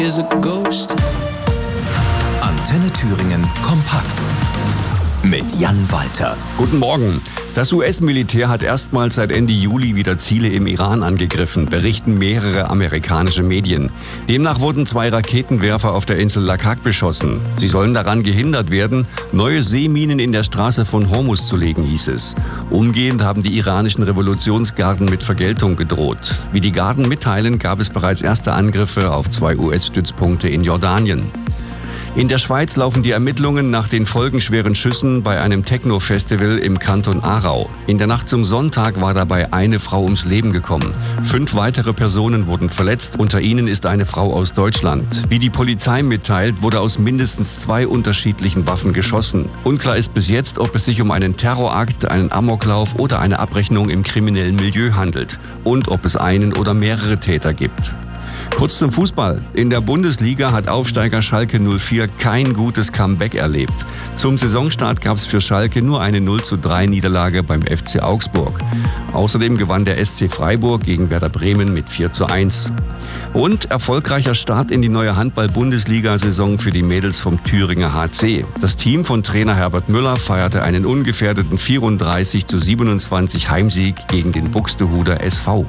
is a ghost. Antenne Thüringen kompakt mit Jan Walter. Guten Morgen. Das US-Militär hat erstmals seit Ende Juli wieder Ziele im Iran angegriffen, berichten mehrere amerikanische Medien. Demnach wurden 2 Raketenwerfer auf der Insel Laqqaq beschossen. Sie sollen daran gehindert werden, neue Seeminen in der Straße von Hormuz zu legen, hieß es. Umgehend haben die iranischen Revolutionsgarden mit Vergeltung gedroht. Wie die Garden mitteilen, gab es bereits erste Angriffe auf 2 US-Stützpunkte in Jordanien. In der Schweiz laufen die Ermittlungen nach den folgenschweren Schüssen bei einem Techno-Festival im Kanton Aarau. In der Nacht zum Sonntag war dabei eine Frau ums Leben gekommen. 5 weitere Personen wurden verletzt, unter ihnen ist eine Frau aus Deutschland. Wie die Polizei mitteilt, wurde aus mindestens 2 unterschiedlichen Waffen geschossen. Unklar ist bis jetzt, ob es sich um einen Terrorakt, einen Amoklauf oder eine Abrechnung im kriminellen Milieu handelt und ob es einen oder mehrere Täter gibt. Kurz zum Fußball. In der Bundesliga hat Aufsteiger Schalke 04 kein gutes Comeback erlebt. Zum Saisonstart gab es für Schalke nur eine 0:3 Niederlage beim FC Augsburg. Außerdem gewann der SC Freiburg gegen Werder Bremen mit 4:1. Und erfolgreicher Start in die neue Handball-Bundesliga-Saison für die Mädels vom Thüringer HC. Das Team von Trainer Herbert Müller feierte einen ungefährdeten 34:27 Heimsieg gegen den Buxtehuder SV.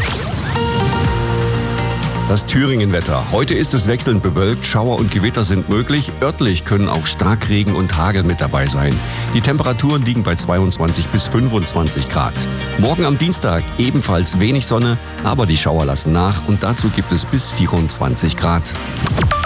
Das Thüringen-Wetter. Heute ist es wechselnd bewölkt, Schauer und Gewitter sind möglich. Örtlich können auch Starkregen und Hagel mit dabei sein. Die Temperaturen liegen bei 22 bis 25 Grad. Morgen am Dienstag ebenfalls wenig Sonne, aber die Schauer lassen nach und dazu gibt es bis 24 Grad.